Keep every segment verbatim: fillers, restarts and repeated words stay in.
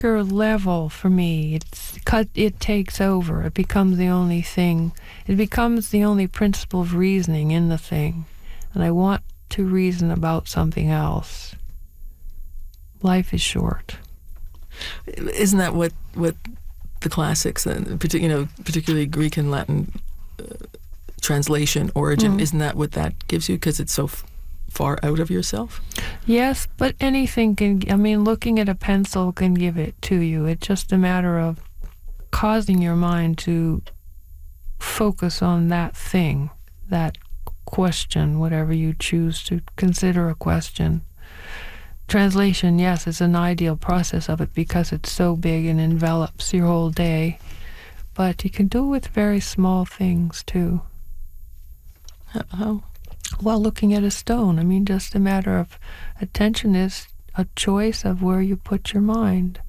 level for me. It's cut. It takes over. It becomes the only thing. It becomes the only principle of reasoning in the thing. And I want to reason about something else. Life is short. Isn't that what what the classics, and partic- you know, particularly Greek and Latin uh, translation origin, mm. isn't that what that gives you? Because it's so f- far out of yourself? Yes, but anything can, I mean, looking at a pencil can give it to you. It's just a matter of causing your mind to focus on that thing, that question, whatever you choose to consider a question. Translation, yes, is an ideal process of it because it's so big and envelops your whole day. But you can do it with very small things, too. How? Well, looking at a stone, I mean, just a matter of attention is a choice of where you put your mind.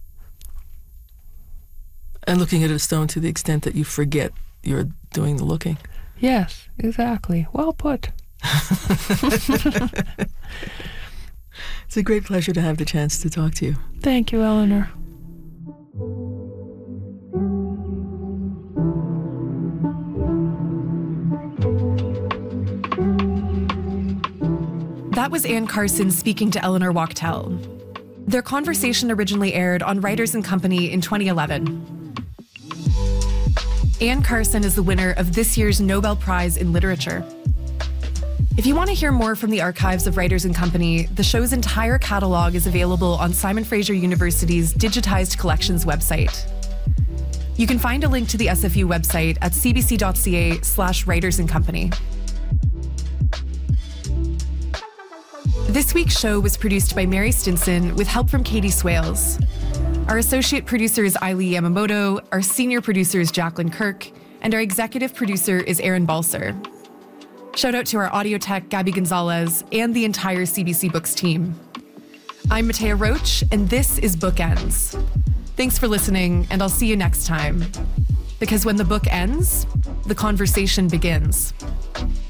And looking at a stone to the extent that you forget you're doing the looking. Yes, exactly. Well put. It's a great pleasure to have the chance to talk to you. Thank you, Eleanor. That was Anne Carson speaking to Eleanor Wachtel. Their conversation originally aired on Writers and Company in twenty eleven. Anne Carson is the winner of this year's Nobel Prize in Literature. If you want to hear more from the archives of Writers and Company, the show's entire catalog is available on Simon Fraser University's digitized collections website. You can find a link to the S F U website at cbc.ca slash Writers and Company. This week's show was produced by Mary Stinson with help from Katie Swales. Our associate producer is Eileen Yamamoto, our senior producer is Jacqueline Kirk, and our executive producer is Aaron Balser. Shout out to our audio tech, Gabby Gonzalez, and the entire C B C Books team. I'm Matea Roach, and this is Bookends. Thanks for listening, and I'll see you next time. Because when the book ends, the conversation begins.